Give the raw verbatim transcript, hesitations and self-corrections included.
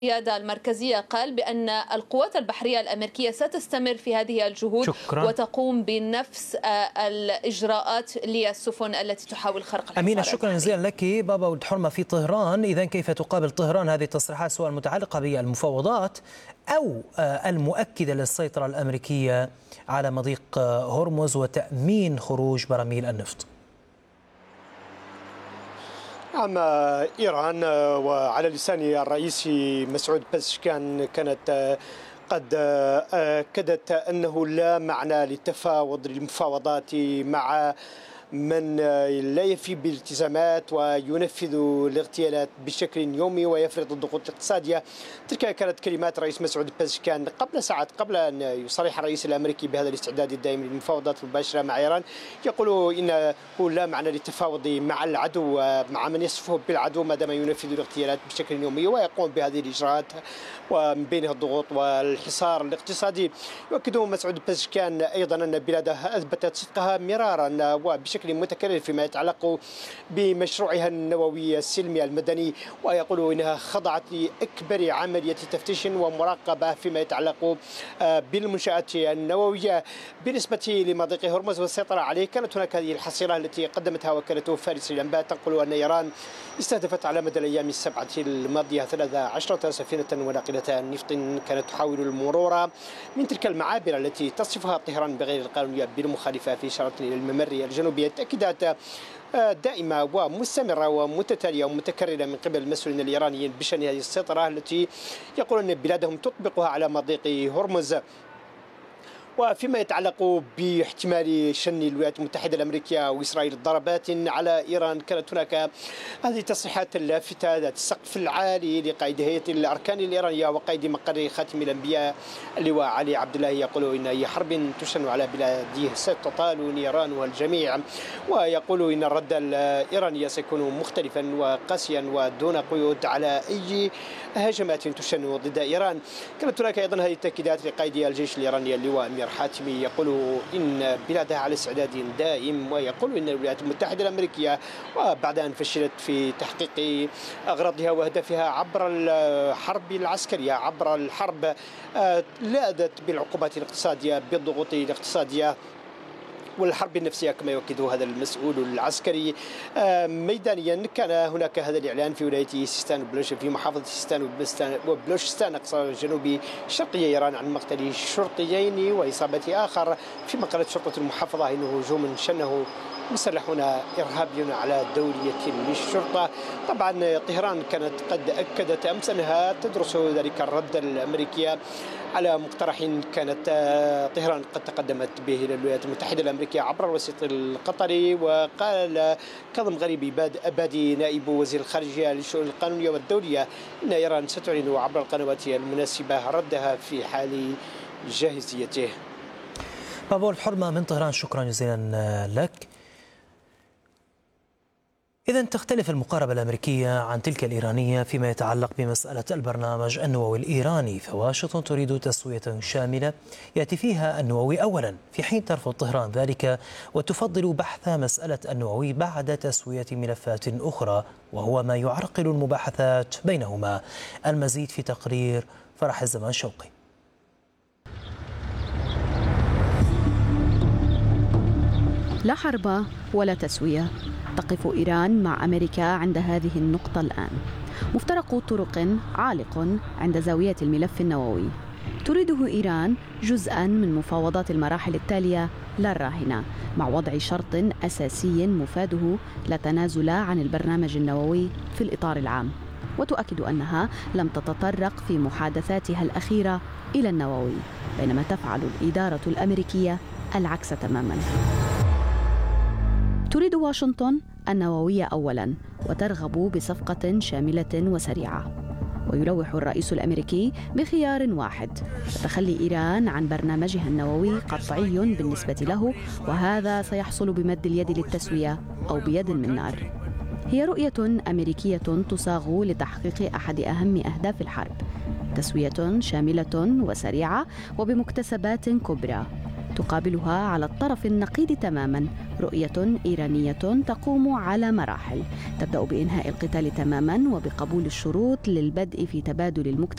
القيادة المركزية قال بأن القوات البحرية الأمريكية ستستمر في هذه الجهود شكرا. وتقوم بنفس الإجراءات للسفن التي تحاول خرق الحصار أمينة، شكرا البحري. جزيلا لك. بابا ولد حرمة في طهران، إذن كيف تقابل طهران هذه التصريحات سواء المتعلقة بالمفاوضات أو المؤكدة للسيطرة الأمريكية على مضيق هرمز وتأمين خروج براميل النفط؟ نعم، إيران وعلى لسان الرئيس مسعود بزشكان كانت قد أكدت أنه لا معنى للتفاوض للمفاوضات مع من لا يفي بالالتزامات وينفذ الاغتيالات بشكل يومي ويفرض الضغوط الاقتصادية. تلك كانت كلمات رئيس مسعود بزشكان قبل ساعات قبل أن يصرح الرئيس الأمريكي بهذا الاستعداد الدائم للمفاوضات المباشرة مع إيران. يقول إنه لا معنى للتفاوض مع العدو، مع من يصفه بالعدو، ما دام ينفذ الاغتيالات بشكل يومي ويقوم بهذه الإجراءات ومن بينها الضغوط والحصار الاقتصادي. يؤكد مسعود بزشكان أيضا أن بلاده أثبتت صدقها مرارا وبشكل متكرر فيما يتعلق بمشروعها النووي السلمي المدني، ويقول إنها خضعت لأكبر عملية تفتيش ومراقبة فيما يتعلق بالمنشآت النووية. بالنسبة لمضيق هرمز والسيطرة عليه، كانت هناك هذه الحصيلة التي قدمتها وكالة فارس للأنباء تنقل أن إيران استهدفت على مدى الأيام السبعة الماضية ثلاث عشرة سفينة وناقلة نفط كانت تحاول المرور من تلك المعابر التي تصفها طهران بغير القانونية بالمخالفة في إشارة إلى الممر الجنوبي. تأكيدات دائمة ومستمرة ومتتالية ومتكررة من قبل المسؤولين الإيرانيين بشأن هذه السيطرة التي يقولون أن بلادهم تطبقها على مضيق هرمز. وفيما يتعلق باحتمال شن الولايات المتحدة الأمريكية وإسرائيل ضربات على إيران، كانت هناك هذه التصريحات اللافتة ذات السقف العالي لقائد هيئة الأركان الإيرانية وقائد مقر خاتم الأنبياء اللواء علي عبد الله، يقول إن أي حرب تشن على بلاده ستطال نيرانها الجميع، ويقول إن الرد الإيراني سيكون مختلفا وقاسيا ودون قيود على أي هجمات تشن ضد إيران. كانت هناك أيضا هذه التأكيدات لقائد الجيش الإيراني اللواء أمير حاتمي، يقول إن بلادها على استعداد دائم، ويقول إن الولايات المتحدة الأمريكية وبعد أن فشلت في تحقيق أغراضها وأهدافها عبر الحرب العسكرية عبر الحرب لاذت بالعقوبات الاقتصادية بالضغوط الاقتصادية والحرب النفسية كما يؤكد هذا المسؤول العسكري. ميدانيا كان هناك هذا الإعلان في ولاية سيستان وبلوش في محافظة سيستان وبلوشستان أقصى الجنوبي شرقي إيران عن مقتل شرطيين وإصابة آخر، فيما قالت شرطة المحافظة إنه هجوم شنه مسلحون إرهابيون على دورية للشرطة. طبعا طهران كانت قد أكدت أمس أنها تدرس ذلك الرد الأمريكي على مقترح كانت طهران قد تقدمت به إلى الولايات المتحدة الأمريكية عبر الوسيط القطري. وقال كاظم غريب أبادي نائب وزير الخارجية للشؤون القانونية والدولية إن إيران ستعلن عبر القنوات المناسبة ردها في حال جاهزيته. بابا ولد حرمة من طهران، شكرا جزيلا لك. إذن تختلف المقاربة الأمريكية عن تلك الإيرانية فيما يتعلق بمسألة البرنامج النووي الإيراني، فواشنطن تريد تسوية شاملة يأتي فيها النووي أولا، في حين ترفض طهران ذلك وتفضل بحث مسألة النووي بعد تسوية ملفات أخرى، وهو ما يعرقل المباحثات بينهما. المزيد في تقرير فرح الزمان شوقي. لا حرب ولا تسوية، تقف إيران مع أمريكا عند هذه النقطة الآن. مفترق طرق عالق عند زاوية الملف النووي، تريده إيران جزءاً من مفاوضات المراحل التالية لا الراهنة، مع وضع شرط أساسي مفاده لا تنازل عن البرنامج النووي في الإطار العام، وتؤكد أنها لم تتطرق في محادثاتها الأخيرة إلى النووي، بينما تفعل الإدارة الأمريكية العكس تماماً. تريد واشنطن النووية أولاً وترغب بصفقة شاملة وسريعة، ويلوح الرئيس الأمريكي بخيار واحد: تخلي إيران عن برنامجها النووي قطعي بالنسبة له، وهذا سيحصل بمد اليد للتسوية أو بيد من نار. هي رؤية أمريكية تصاغ لتحقيق أحد أهم أهداف الحرب: تسوية شاملة وسريعة وبمكتسبات كبرى. تقابلها على الطرف النقيض تماما رؤية إيرانية تقوم على مراحل، تبدأ بإنهاء القتال تماما وبقبول الشروط للبدء في تبادل المكتسبات